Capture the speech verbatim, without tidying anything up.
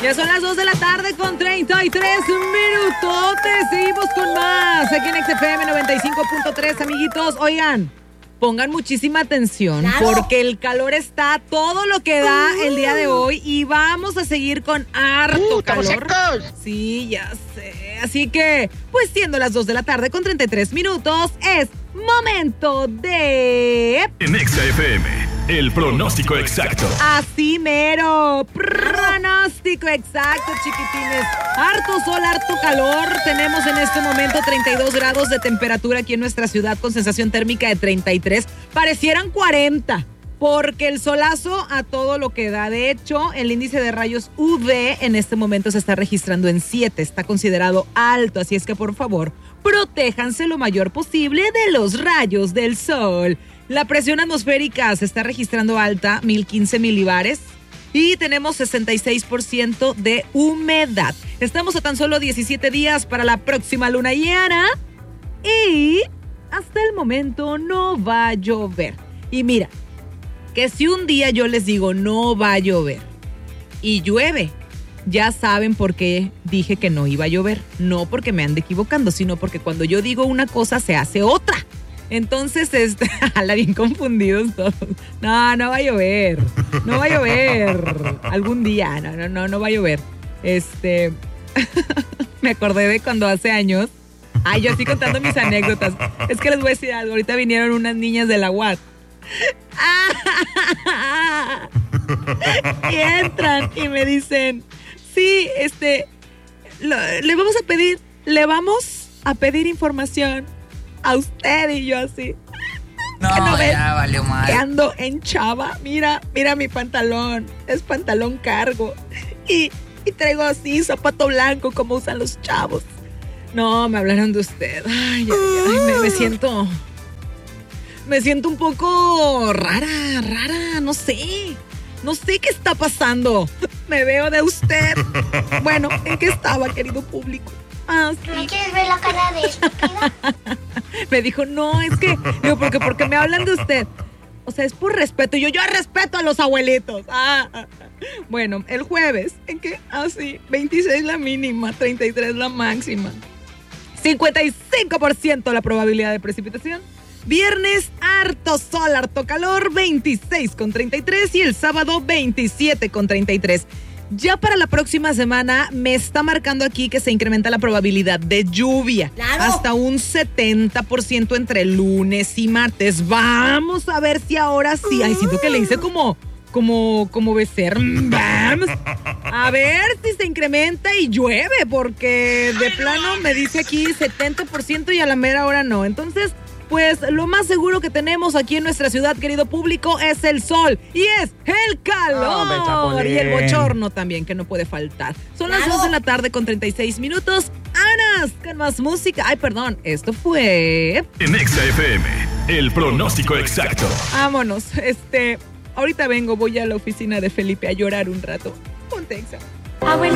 Ya son las dos de la tarde con treinta y tres minutos. Seguimos con más aquí en X F M noventa y cinco punto tres, amiguitos. Oigan, pongan muchísima atención, claro, porque el calor está todo lo que da el día de hoy y vamos a seguir con harto uh, calor. Secos. Sí, ya sé. Así que, pues siendo las dos de la tarde con treinta y tres minutos, es momento de... En X F M, el pronóstico exacto. Así mero, pronóstico exacto, chiquitines. Harto sol, harto calor. Tenemos en este momento treinta y dos grados de temperatura aquí en nuestra ciudad con sensación térmica de treinta y tres. Parecieran cuarenta, porque el solazo a todo lo que da. De hecho, el índice de rayos U V en este momento se está registrando en siete. Está considerado alto, así es que por favor, protéjanse lo mayor posible de los rayos del sol. La presión atmosférica se está registrando alta, mil quince milibares, y tenemos sesenta y seis por ciento de humedad. Estamos a tan solo diecisiete días para la próxima luna llena y hasta el momento no va a llover. Y mira, que si un día yo les digo no va a llover y llueve, ya saben por qué dije que no iba a llover. No porque me ande equivocando, sino porque cuando yo digo una cosa se hace otra. Entonces, este, ala, bien confundidos todos. No, no va a llover. No va a llover. Algún día, no, no, no, no va a llover. Este, me acordé de cuando hace años. Ay, yo así contando mis anécdotas. Es que les voy a decir algo. Ahorita vinieron unas niñas de la U A T. Y entran y me dicen, sí, este, lo, le vamos a pedir, le vamos a pedir información a usted. Y yo así, no, no ven, ya valió mal. Que ando en chava, mira, mira mi pantalón, es pantalón cargo y, y traigo así zapato blanco como usan los chavos. No, me hablaron de usted. Ay, ay, ay, me, me siento, me siento un poco rara, rara, no sé. No sé qué está pasando. Me veo de usted. Bueno, ¿en qué estaba, querido público? Ah, sí. ¿Me quieres ver la cara de estúpida? Me dijo, no, es que... Digo, porque, porque me hablan de usted. O sea, es por respeto. Yo, yo respeto a los abuelitos. Ah, ah, ah. Bueno, el jueves, ¿en qué? Ah, sí, veintiséis la mínima, treinta y tres la máxima. cincuenta y cinco por ciento la probabilidad de precipitación. Viernes, harto sol, harto calor, veintiséis con treinta y tres, y el sábado veintisiete con treinta y tres. Ya para la próxima semana me está marcando aquí que se incrementa la probabilidad de lluvia. ¡Claro! Hasta un setenta por ciento entre lunes y martes. Vamos a ver si ahora sí. Ay, siento que le hice como, como, como becer. Vamos a ver si se incrementa y llueve, porque de plano me dice aquí setenta por ciento y a la mera hora no. Entonces, pues lo más seguro que tenemos aquí en nuestra ciudad, querido público, es el sol y es el calor. Oh, y el bochorno también, que no puede faltar. Son las dos de la tarde con treinta y seis minutos. ¡Vámonos con más música! Ay, perdón, esto fue... En X F M, el pronóstico exacto. Vámonos, este... ahorita vengo, voy a la oficina de Felipe a llorar un rato. Ponte, Exa.